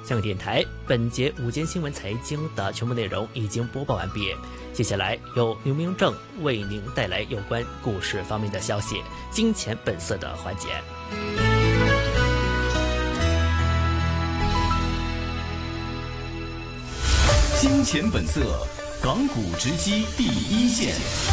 香港电台本节午间新闻财经的全部内容已经播报完毕，接下来由刘明正为您带来有关股市方面的消息，金钱本色的环节。 金钱本色，港股直击第一线。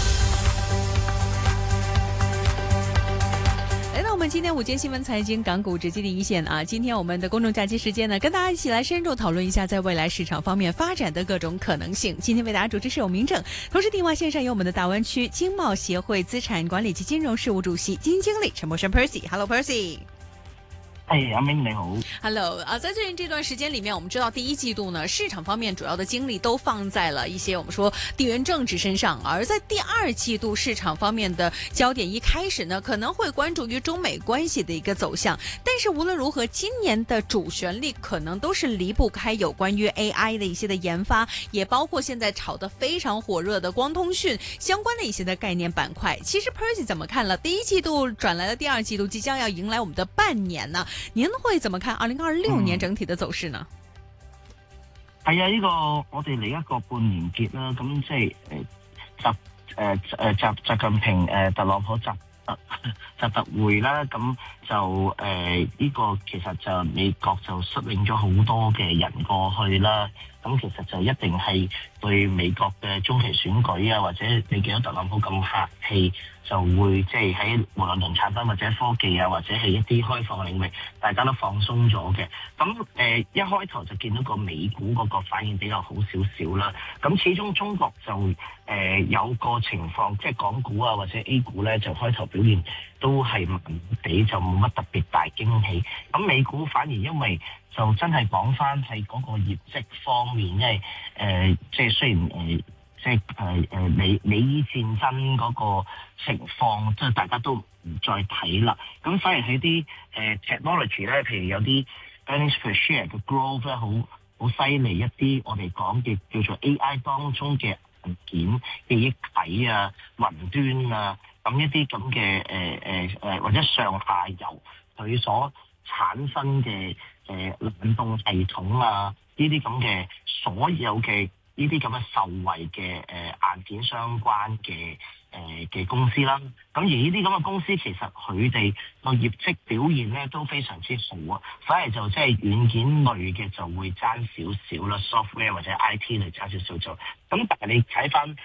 来到我们今天午间新闻财经港股直击第一线啊！今天我们的公众假期时间呢，跟大家一起来深入讨论一下在未来市场方面发展的各种可能性。今天为大家主持是有明正，同时电话线上有我们的大湾区经贸协会资产管理及金融事务主席基金经理陈柏轩 Percy。Hello Percy。 阿明你好 ，Hello 啊，在最近这段时间里面，我们知道第一季度呢，市场方面主要的精力都放在了一些我们说地缘政治身上，而在第二季度市场方面的焦点一开始呢，可能会关注于中美关系的一个走向，但是无论如何，今年的主旋律可能都是离不开有关于 AI 的一些的研发，也包括现在炒得非常火热的光通讯相关的一些的概念板块。其实 Percy 怎么看了？第一季度转来了第二季度，即将要迎来我们的半年呢？您会怎么看2026年整体的走势呢？ 係啊，呢個我哋嚟一個半年結啦，咁即係習近平特朗普習特會啦，咁就呢個其實就美國就率領咗好多嘅人過去啦，咁其實就一定係對美國嘅中期選舉啊，或者你見到特朗普咁客氣，就會即係喺無論農產品或者科技啊，或者係一啲開放領域，大家都放鬆咗嘅。咁一開頭就見到個美股嗰個反應比較好少少啦。咁始終中國就有個情況，即係港股啊或者 A 股咧，就開頭表現都係麻麻地，就冇乜特別大驚喜。咁美股反而因為就真係講翻係嗰個業績方面，因為即係雖然即係美伊戰爭嗰個情況，即係大家都唔再睇啦。咁反而喺啲technology 咧，譬如有啲 earnings per share 嘅 growth 咧，好犀利一啲。我哋講嘅叫做 AI 當中嘅硬件、記憶體啊、雲端啊，咁一啲咁嘅或者上下游佢所產生嘅冷凍系統啊，呢啲咁嘅所有嘅呢啲咁嘅受惠嘅硬件相關嘅公司啦，咁而呢啲咁嘅公司其實佢哋個業績表現咧都非常之好啊，反而就即係軟件類嘅就會爭少少啦 ，software 或者 IT 類爭少少就，咁但係你睇翻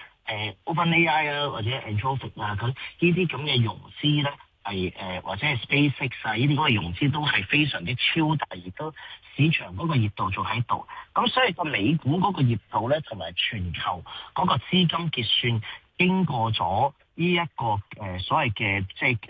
OpenAI 啊或者 Anthropic 啊，咁呢啲咁嘅融資咧係或者係 SpaceX 啊呢啲咁嘅融資都係非常之超大，亦都市場嗰個熱度仲喺度，咁所以個美股嗰個熱度咧同埋全球嗰個資金結算經過咗呢一個所謂嘅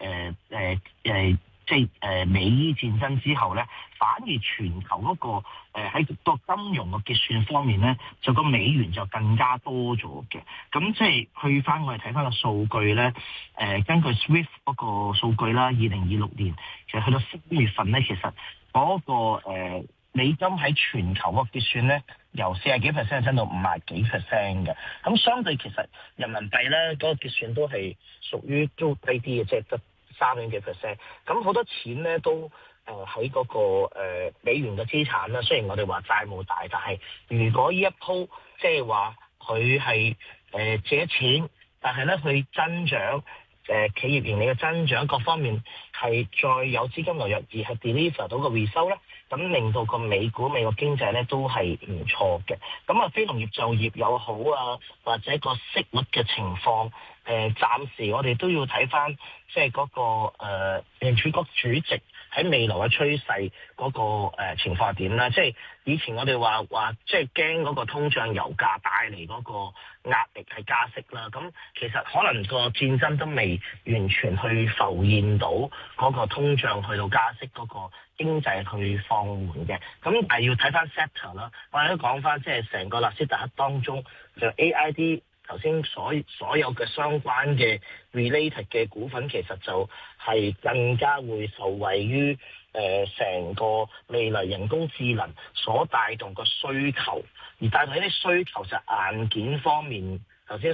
即係美伊戰爭之後咧，反而全球嗰個喺個金融嘅結算方面咧，就個美元就更加多咗嘅。咁即係去翻我哋睇翻個數據咧，根據 SWIFT 嗰個數據啦，2026年其實去到3月份咧，其實嗰個美金喺全球嗰個結算咧，由40幾%增到50幾%嘅。咁相對其實人民幣咧嗰個結算都係屬於都低啲嘅，即係得3幾%。咁好多錢咧都喺嗰個美元嘅資產啦。雖然我哋話債務大，但係如果呢一鋪即係話佢係借錢，但係咧佢增長企業盈利嘅增長各方面係再有資金流入而係 deliver 到個回收咧，咁令到個美國經濟咧都係唔錯嘅。咁啊，非農業就業又好啊，或者個息率嘅情況，暫時我哋都要睇翻，即係嗰個聯儲局主席喺未來嘅趨勢嗰個情況係點啦？即係以前我哋話即係驚嗰個通脹油價帶嚟嗰個壓力係加息啦。咁其實可能個戰爭都未完全去浮現到嗰個通脹去到加息嗰個經濟去放緩嘅。咁但係要睇翻 sector 啦。我哋都講翻即係成個納斯達克當中就 AID。頭先所有嘅相關嘅 related 嘅股份，其實就係更加會受惠於成個未來人工智能所帶動嘅需求，而帶動呢啲需求就硬件方面頭先